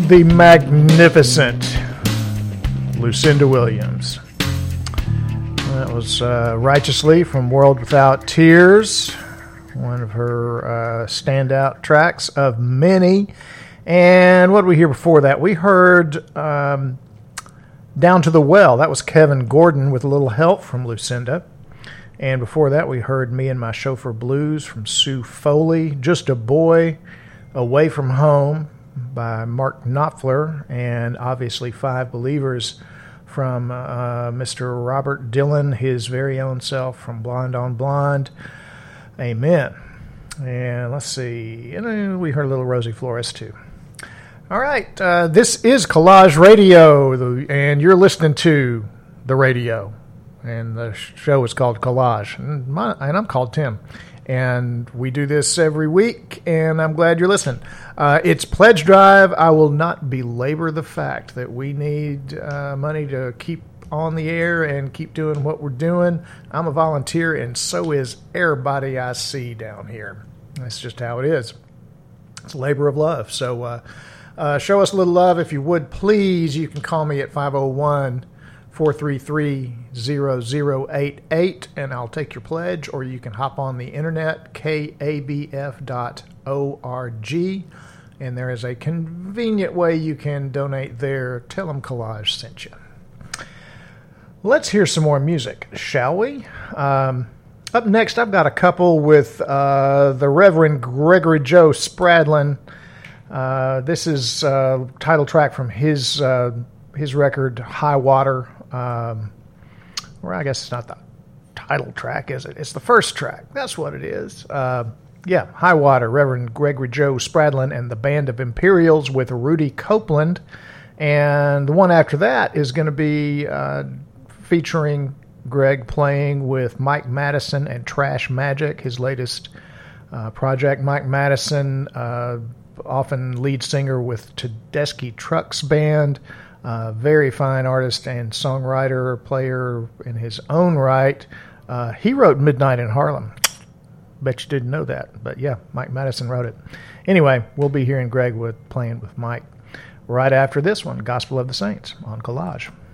the magnificent Lucinda Williams. That was Righteously from World Without Tears, one of her standout tracks of many. And what did we hear before that? We heard Down to the Well. That was Kevin Gordon with a little help from Lucinda. And before that, we heard Me and My Chauffeur Blues from Sue Foley. Just a Boy Away from Home by Mark Knopfler. And obviously Five Believers from Mr. Robert Dylan, his very own self, from Blonde on Blonde. Amen. And let's see. And we heard a little Rosie Flores too. All right. This is Collage Radio, and you're listening to the radio. And the show is called Collage. And I'm called Tim. And we do this every week, and I'm glad you're listening. It's Pledge Drive. I will not belabor the fact that we need money to keep on the air and keep doing what we're doing. I'm a volunteer, and so is everybody I see down here. That's just how it is. It's a labor of love. So show us a little love if you would, please. You can call me at 501-433-0088, and I'll take your pledge, or you can hop on the internet, kabf.org, and there is a convenient way you can donate there. Tell them Collage sent you. Let's hear some more music, shall we? Up next, I've got a couple with the Reverend Gregory Joe Spradlin. This is a title track from his record, High Water. Or I guess it's not the title track, is it? It's the first track. That's what it is. High Water, Reverend Gregory Joe Spradlin and the Band of Imperials with Rudy Copeland. And the one after that is going to be featuring Greg playing with Mike Madison and Trash Magic, his latest project. Mike Madison, often lead singer with Tedeschi Trucks Band. Very fine artist and songwriter, player in his own right. He wrote Midnight in Harlem. Bet you didn't know that. But yeah, Mike Madison wrote it. Anyway, we'll be hearing Greg playing with Mike right after this one, Gospel of the Saints on Collage.